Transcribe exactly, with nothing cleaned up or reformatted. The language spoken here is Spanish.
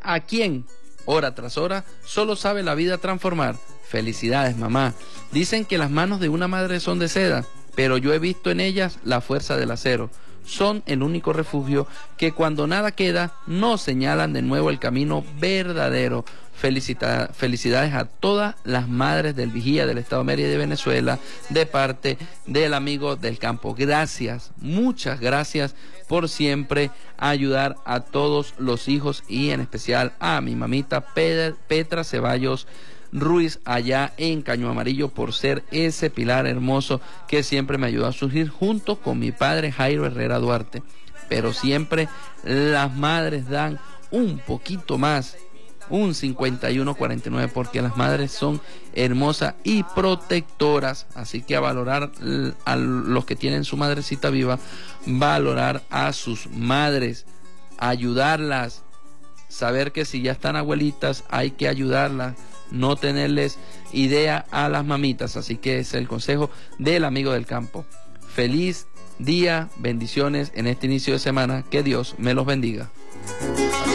a quien, hora tras hora, solo sabe la vida transformar. Felicidades, mamá. Dicen que las manos de una madre son de seda, pero yo he visto en ellas la fuerza del acero. Son el único refugio que cuando nada queda, nos señalan de nuevo el camino verdadero. Felicita, felicidades a todas las madres del Vigía del Estado Mérida y de Venezuela, de parte del amigo del campo. Gracias, muchas gracias por siempre ayudar a todos los hijos y en especial a mi mamita Petra Ceballos Ruiz allá en Caño Amarillo, por ser ese pilar hermoso que siempre me ayudó a surgir junto con mi padre Jairo Herrera Duarte. Pero siempre las madres dan un poquito más, un cincuenta y uno cuarenta y nueve, porque las madres son hermosas y protectoras. Así que a valorar a los que tienen su madrecita viva, valorar a sus madres, ayudarlas, saber que si ya están abuelitas hay que ayudarlas, no tenerles idea a las mamitas. Así que es el consejo del amigo del campo. Feliz día, bendiciones en este inicio de semana, que Dios me los bendiga.